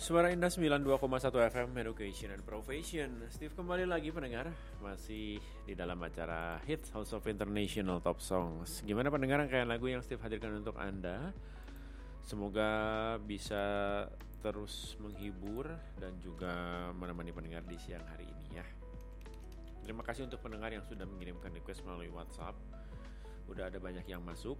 Suara Indah 92,1 FM Education and Profession. Steve kembali lagi pendengar, masih di dalam acara Hits House of International Top Songs. Gimana pendengar rangkaian lagu yang Steve hadirkan untuk Anda? Semoga bisa terus menghibur dan juga menemani pendengar di siang hari ini ya. Terima kasih untuk pendengar yang sudah mengirimkan request melalui WhatsApp. Udah ada banyak yang masuk.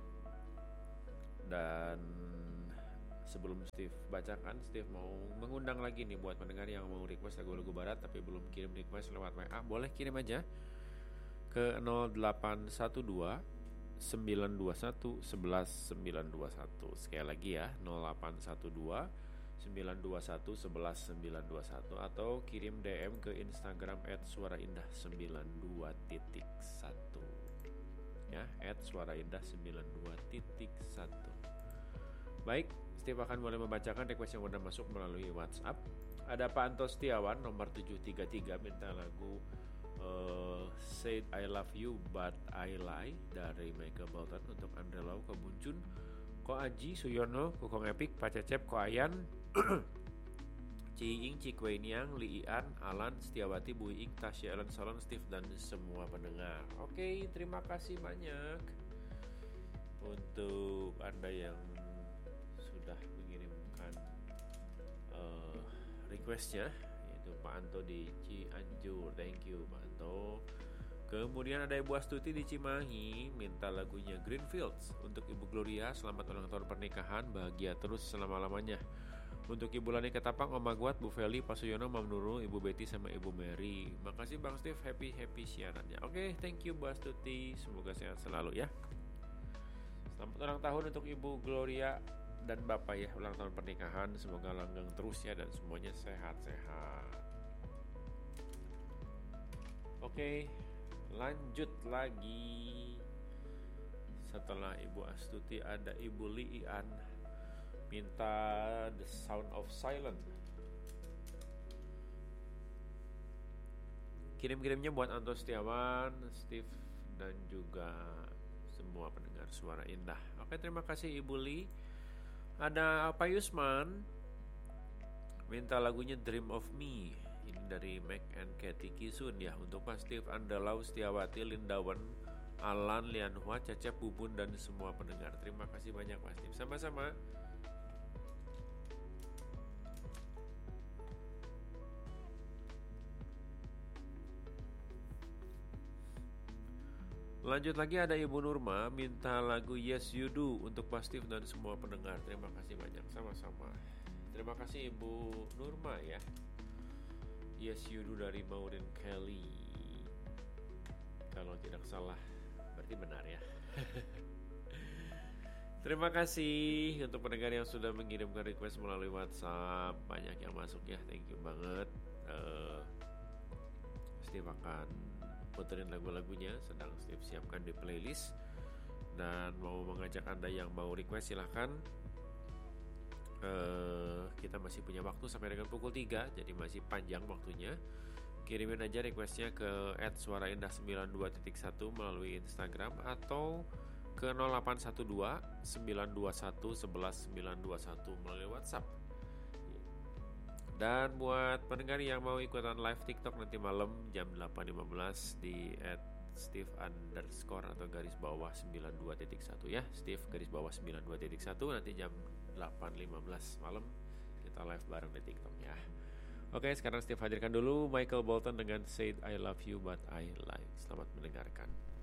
Dan sebelum Steve bacakan, Steve mau mengundang lagi nih buat pendengar yang mau request lagu-lagu barat tapi belum kirim request lewat WA, boleh kirim aja ke 0812 921 11 921. Sekali lagi ya, 0812 921 11 921 atau kirim DM ke Instagram @suaraindah92.1 ya, @suaraindah92.1. Baik, Steve akan mulai membacakan request yang sudah masuk melalui WhatsApp. Ada Pak Anto Setiawan nomor 733 minta lagu Said I Love You But I Lie dari Michael Bolton untuk Andre Lau, Kebuncun, Ko Aji, Suyono, Kukong Epic, Pak Cecep, Ko Ayan, Ciing, Cikweiniang, Li Ian, Alan, Setiawati, Bu Iing, Tasya, Ellen, Salon, Steve dan semua pendengar. Oke, terima kasih banyak untuk Anda yang sudah mengirimkan requestnya, yaitu Pak Anto di Cianjur. Thank you Pak Anto. Kemudian ada Ibu Astuti di Cimahi minta lagunya Greenfields untuk Ibu Gloria, selamat ulang tahun pernikahan, bahagia terus selama-lamanya. Untuk Ibu Lani Ketapang, Om Magwat, Bu Feli, Pak Suyono, Mam Nurul, Ibu Betty sama Ibu Mary. Makasih Bang Steve, happy siarannya. Oke, thank you Bu Astuti, semoga sehat selalu ya. Selamat ulang tahun untuk Ibu Gloria dan Bapak ya, ulang tahun pernikahan, semoga langgeng terus ya dan semuanya sehat-sehat. Oke, lanjut lagi. Setelah Ibu Astuti ada Ibu Li Ian minta The Sound of Silence. Kirim-kirimnya buat Anto Setiawan, Steve dan juga semua pendengar Suara Indah. Oke, terima kasih Ibu Li. Ada Pak Yusman minta lagunya Dream of Me. Ini dari Mac and Cathy Kisun ya, untuk Pak Steve, Andalau, Setiawati, Lindawan, Alan, Lianhua, Cecep, Bubun dan semua pendengar. Terima kasih banyak Pak Steve. Sama-sama. Lanjut lagi ada Ibu Nurma minta lagu Yes You Do untuk Pak Steve dan semua pendengar. Terima kasih banyak, sama-sama. Terima kasih Ibu Nurma ya. Yes You Do dari Maureen Kelly. Kalau tidak salah berarti benar ya. Terima kasih untuk pendengar yang sudah mengirimkan request melalui WhatsApp. Banyak yang masuk ya, thank you banget. Steve akan puterin lagu-lagunya, sedang Steve siapkan di playlist. Dan mau mengajak Anda yang mau request silahkan. Kita masih punya waktu sampai dengan pukul 3, jadi masih panjang waktunya. Kirimin aja requestnya ke @suaraindah92.1 melalui Instagram atau ke 0812 921 11 921 melalui WhatsApp. Dan buat pendengar yang mau ikutan live TikTok nanti malam jam 8.15 di @steve_atau _92.1 ya, Steve_92.1 nanti jam 8.15 malam kita live bareng di TikTok ya. Oke, sekarang Steve hadirkan dulu Michael Bolton dengan Said I Love You But I Lie. Selamat mendengarkan.